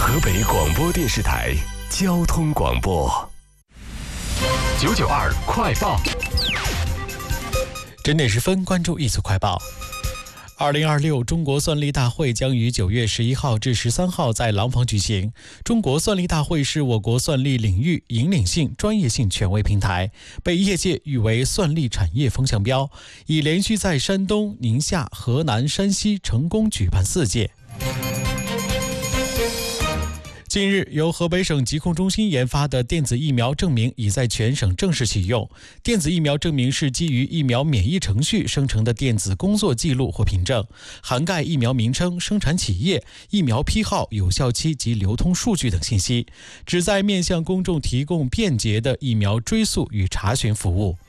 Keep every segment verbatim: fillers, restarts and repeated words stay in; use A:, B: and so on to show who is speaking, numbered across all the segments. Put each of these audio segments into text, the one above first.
A: 河北广播电视台交通广播九九二快报。
B: 整点十分，关注一组快报。二零二六中国算力大会将于九月十一号至十三号在廊坊举行。中国算力大会是我国算力领域引领性、专业性权威平台，被业界誉为算力产业风向标，已连续在山东、宁夏、河南、山西成功举办四届。近日，由河北省疾控中心研发的电子疫苗证明已在全省正式启用。电子疫苗证明是基于疫苗免疫程序生成的电子工作记录或凭证，涵盖疫苗名称、生产企业、疫苗批号、有效期及流通数据等信息，旨在面向公众提供便捷的疫苗追溯与查询服务。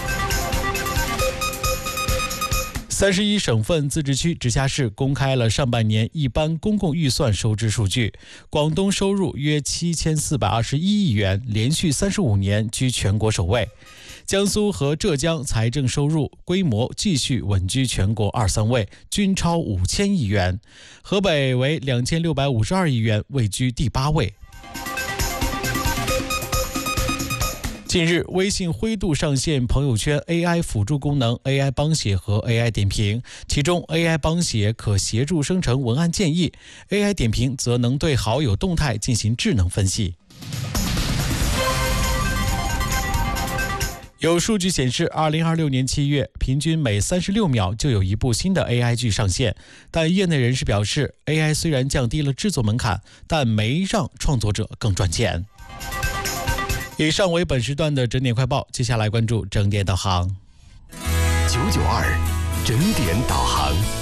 B: 三十一省份自治区直辖市公开了上半年一般公共预算收支数据，广东收入约七千四百二十一亿元，连续三十五年居全国首位。江苏和浙江财政收入规模继续稳居全国二三位，均超五千亿元。河北为两千六百五十二亿元，位居第八位。近日，微信灰度上线朋友圈 A I 辅助功能 A I 帮写和 A I 点评，其中 A I 帮写可协助生成文案建议， A I 点评则能对好友动态进行智能分析。有数据显示，二零二六年七月，平均每三十六秒就有一部新的 A I 剧上线。但业内人士表示 ，A I 虽然降低了制作门槛，但没让创作者更赚钱。以上为本时段的整点快报，接下来关注整点导航。
A: 九九二整点导航。